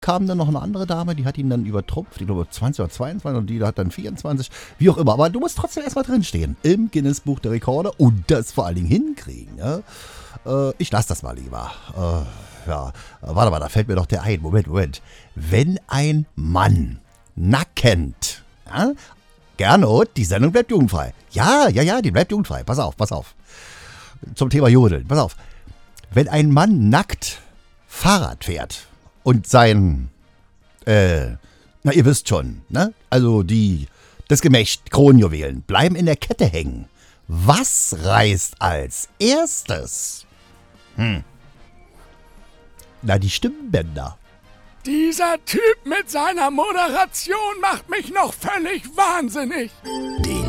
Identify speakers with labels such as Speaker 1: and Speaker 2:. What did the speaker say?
Speaker 1: kam dann noch eine andere Dame, die hat ihn dann übertrumpft, ich glaube 20 oder 22 und die hat dann 24, wie auch immer. Aber du musst trotzdem erstmal drinstehen im Guinness-Buch der Rekorde und das vor allen Dingen hinkriegen. Ja? Ich lasse das mal lieber. Warte mal, da fällt mir doch der ein. Moment. Wenn ein Mann nackend, ja? Gernot, die Sendung bleibt jugendfrei. Ja, die bleibt jugendfrei. Pass auf. Zum Thema Jodeln, pass auf. Wenn ein Mann nackt Fahrrad fährt und sein, ihr wisst schon, ne? Also das Gemächt, Kronjuwelen, bleiben in der Kette hängen. Was reißt als erstes? Na, die Stimmbänder.
Speaker 2: Dieser Typ mit seiner Moderation macht mich noch völlig wahnsinnig.
Speaker 3: Die